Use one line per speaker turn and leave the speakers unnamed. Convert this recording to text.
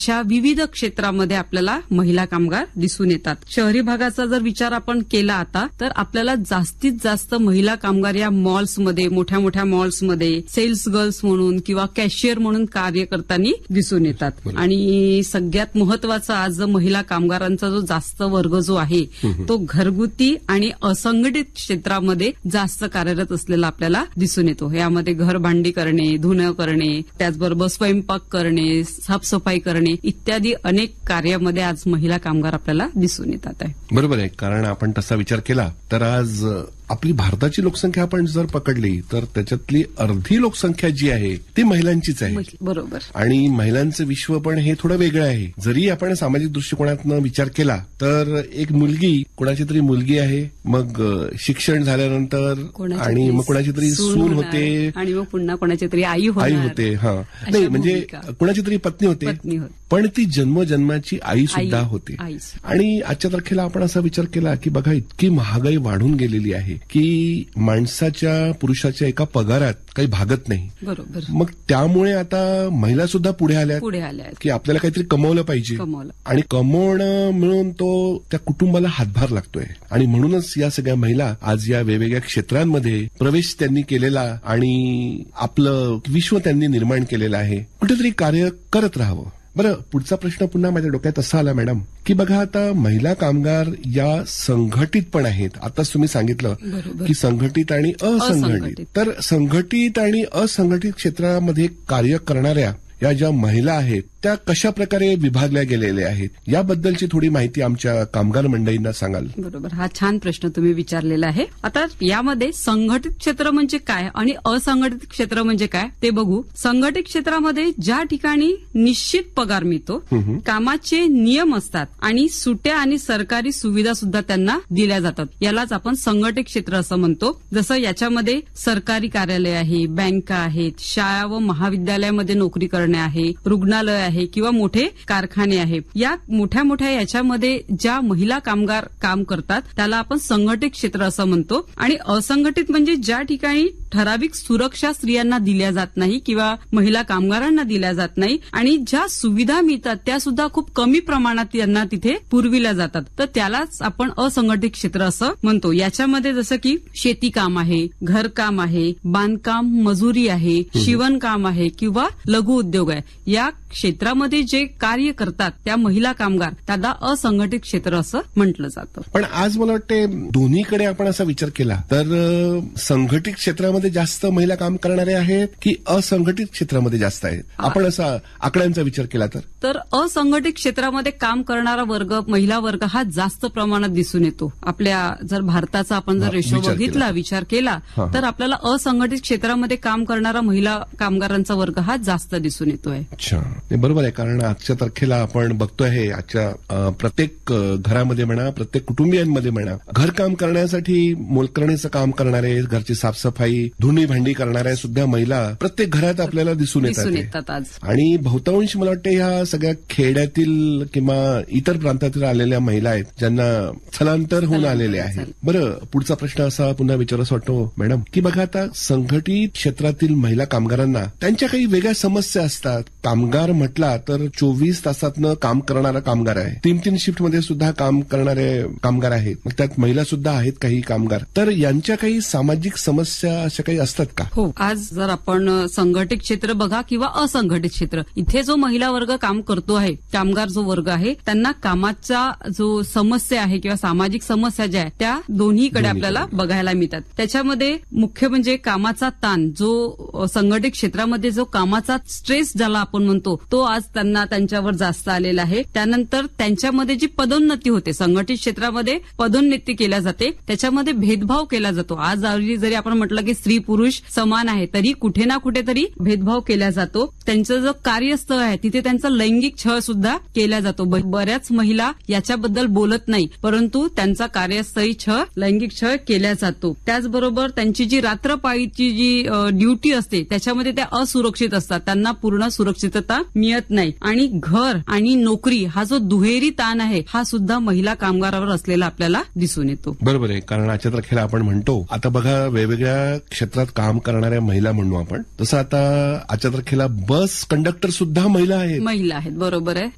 अशा विविध क्षेत्रामध्ये आपल्याला महिला कामगार दिसून येतात. शहरी भागाचा जर विचार आपण केला आता तर आपल्याला जास्तीत जास्त महिला कामगार या मॉल्समध्ये, मोठ्या मोठ्या मॉल्समध्ये सेल्स गर्ल्स म्हणून किंवा कॅशियर म्हणून कार्य करताना दिसून येतात. आणि सगळ्यात महत्वाचा आज महिला कामगारांचा जो जास्त वर्ग जो आहे तो घरगुती आणि असंघटित क्षेत्रामध्ये जास्त कार्यरत असलेला आपल्याला दिसून येतो. यामध्ये घर भांडी करणे, धुणं करणे, त्याचबरोबर स्वयंपाक करणे, साफसफाई करणे इत्यादी अनेक कार्यामध्ये आज महिला कामगार आपल्याला दिसून येतात आहे.
बरोबर आहे. कारण आपण तसा विचार केला तर आज आपली भारताची लोकसंख्या आपण जर पकडली तर त्याच्यातली अर्धी लोकसंख्या जी आहे ती महिलांचीच आहे.
बरोबर.
आणि महिलांचं विश्व पण हे थोडं वेगळं आहे. जरी आपण सामाजिक दृष्टिकोनातनं विचार केला तर एक मुलगी, कोणाची तरी मुलगी आहे, मग शिक्षण झाल्यानंतर आणि मग कोणाची तरी सून होते
आणि मग पुन्हा कोणाची तरी आई
होते. हा नाही म्हणजे कोणाची तरी पत्नी होते, पण ती जन्मजन्माची आई सुद्धा होते. आणि आजच्या तारखेला आपण असा विचार केला की बघा इतकी महागाई वाढून गेलेली आहे की माणसाच्या, पुरुषाच्या एका पगारात काही भागत नाही.
बरोबर.
मग त्यामुळे आता महिला सुद्धा पुढे आल्यात की आपल्याला काहीतरी कमवलं पाहिजे आणि कमवणं मिळून तो त्या कुटुंबाला हातभार लागतोय. आणि म्हणूनच या सगळ्या महिला आज या वेगवेगळ्या क्षेत्रांमध्ये प्रवेश त्यांनी केलेला आणि आपलं विश्व त्यांनी निर्माण केलेलं आहे. कुठेतरी कार्य करत राहावं. बरं, पुढचा प्रश्न पुन्हा माझ्या डोक्यात असा आला मॅडम की बघा आता महिला कामगार या संघटित पण आहेत. आताच तुम्ही सांगितलं की संघटित आणि असंघटित. तर संघटित आणि असंघटित क्षेत्रामध्ये कार्य करणाऱ्या या ज्या महिला आहेत त्या कशा प्रकारे विभागल्या गेलेल्या आहेत याबद्दलची थोडी माहिती आमच्या कामगार मंडळींना सांगाल?
बरोबर. हा छान प्रश्न तुम्ही विचारलेला आहे. आता यामध्ये संघटित क्षेत्र म्हणजे काय आणि असंघटित क्षेत्र म्हणजे काय ते बघू. संघटित क्षेत्रामध्ये ज्या ठिकाणी निश्चित पगार मिळतो, कामाचे नियम असतात आणि सुट्या आणि सरकारी सुविधा सुद्धा त्यांना दिल्या जातात, यालाच आपण संघटित क्षेत्र असं म्हणतो. जसं याच्यामध्ये सरकारी कार्यालय आहे, बँका आहेत, शाळा व महाविद्यालयामध्ये नोकरी करणे आहे, रुग्णालय आहे किंवा मोठे कारखाने आहे. या मोठ्या मोठ्या याच्यामध्ये ज्या महिला कामगार काम करतात त्याला आपण संघटित क्षेत्र असं म्हणतो. आणि असंघटित म्हणजे ज्या ठिकाणी ठराविक सुरक्षा स्त्रियांना दिल्या जात नाही किंवा महिला कामगारांना दिल्या जात नाही आणि ज्या सुविधा मिळतात त्या सुद्धा खूप कमी प्रमाणात त्यांना तिथे पुरविल्या जातात, तर त्यालाच आपण असंघटित क्षेत्र असं म्हणतो. याच्यामध्ये जसं की शेतीकाम आहे, घरकाम आहे, बांधकाम मजुरी आहे, शिवणकाम आहे किंवा लघु उद्योग आहे. या क्षेत्रामध्ये जे कार्य करतात त्या महिला कामगार त्याला असंघटित क्षेत्र असं म्हटलं जातं.
पण आज मला वाटते दोन्हीकडे आपण असा विचार केला तर संघटित क्षेत्रामध्ये जास्त महिला काम करणारे आहेत की असंघटित क्षेत्रामध्ये जास्त आहेत? आपण असा आकड्यांचा विचार केला तर
असंघटित क्षेत्रामध्ये काम करणारा वर्ग, महिला वर्ग हा जास्त प्रमाणात दिसून येतो. आपल्या जर भारताचा आपण जर रेशो बघितला, विचार केला तर आपल्याला असंघटित क्षेत्रामध्ये काम करणारा महिला कामगारांचा वर्ग हा जास्त दिसून येतोय.
अच्छा, बरोबर आहे. कारण आजच्या तारखेला आपण बघतोय आजच्या प्रत्येक घरामध्ये म्हणा, प्रत्येक कुटुंबियांमध्ये म्हणा, घरकाम करण्यासाठी मोलकरणीचं काम करणारे, घरची साफसफाई, धुणी भांडी करणाऱ्या सुद्धा महिला प्रत्येक घरात आपल्याला दिसून येतात
आज.
आणि बहुतांश मला वाटतं ह्या सगळ्या खेड्यातील किंवा इतर प्रांतातील आलेल्या महिला आहेत ज्यांना स्थलांतर होऊन आलेले आहेत. बरं, पुढचा प्रश्न असा पुन्हा विचारायचा वाटतो मॅडम की बघा आता संघटित क्षेत्रातील महिला कामगारांना त्यांच्या काही वेगळ्या समस्या असतात. कामगार म्हटला तर 24 तासातनं काम करणारा कामगार आहे, 3-3 शिफ्टमध्ये सुद्धा काम करणारे कामगार आहेत, मग त्यात महिला सुद्धा आहेत काही कामगार. तर यांच्या काही सामाजिक समस्या अशा काही असतात का?
हो, आज जर आपण संघटित क्षेत्र बघा किंवा असंघटित क्षेत्र, इथे जो महिला वर्ग काम करतो आहे, कामगार जो वर्ग आहे, त्यांना कामाचा जो समस्या आहे किंवा सामाजिक समस्या ज्या आहेत त्या दोन्हीकडे आपल्याला बघायला मिळतात. त्याच्यामध्ये मुख्य म्हणजे कामाचा ताण, जो संघटित क्षेत्रामध्ये जो कामाचा स्ट्रेस ज्याला आपण म्हणतो तो आज त्यांना त्यांच्यावर जास्त आलेला आहे. त्यानंतर त्यांच्यामध्ये जी पदोन्नती होते, संघटित क्षेत्रामध्ये पदोन्नती केल्या जाते, त्याच्यामध्ये भेदभाव केला जातो. आज जरी आपण म्हटलं की स्त्री पुरुष समान आहे तरी कुठे ना कुठेतरी भेदभाव केला जातो. त्यांचं जो कार्यस्थळ आहे तिथे त्यांचा लैंगिक छळ सुद्धा केला जातो. बऱ्याच महिला याच्याबद्दल बोलत नाही, परंतु त्यांचा कार्यस्थळी छळ, लैंगिक छळ केला जातो. त्याचबरोबर त्यांची जी रात्रपाळीची जी ड्युटी असते त्याच्यामध्ये त्या असुरक्षित असतात, त्यांना पूर्ण सुरक्षितता मिळत नाही. आणि घर आणि नोकरी हा जो दुहेरी ताण आहे हा सुद्धा महिला कामगारावर असलेला आपल्याला दिसून येतो.
बरोबर आहे. कारण आजच्या तारखेला आपण म्हणतो, आता बघा वेगवेगळ्या क्षेत्रात काम करणाऱ्या महिला म्हणू आपण, तसं आता आजच्या तारखेला बस कंडक्टर सुद्धा महिला आहेत.
बरोबर आहे.